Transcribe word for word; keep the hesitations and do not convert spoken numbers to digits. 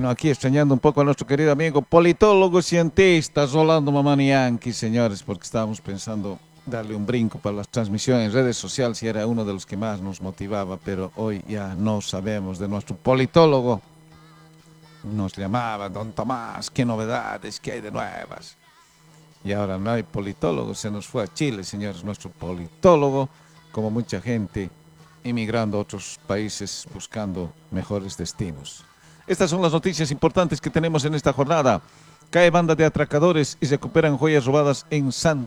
Bueno, aquí extrañando un poco a nuestro querido amigo politólogo cientista Rolando Mamani Yankee, señores, porque estábamos pensando darle un brinco para las transmisiones en redes sociales y era uno de los que más nos motivaba, pero hoy ya no sabemos de nuestro politólogo. Nos llamaba Don Tomás, qué novedades, qué hay de nuevas. Y ahora no hay politólogo, se nos fue a Chile, señores, nuestro politólogo, como mucha gente, emigrando a otros países buscando mejores destinos. Estas son las noticias importantes que tenemos en esta jornada. Cae banda de atracadores y recuperan joyas robadas en Santa